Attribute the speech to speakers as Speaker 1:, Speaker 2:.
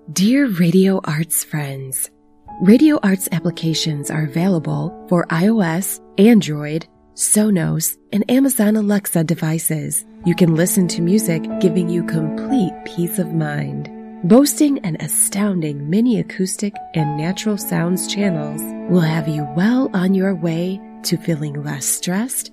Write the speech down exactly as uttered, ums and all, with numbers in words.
Speaker 1: Dear Radio Arts friends, Radio Arts applications are available for iOS, Android, Sonos, and Amazon Alexa devices. You can listen to music giving you complete peace of mind. Boasting an astounding mini acoustic and natural sounds channels will have you well on your way to feeling less stressed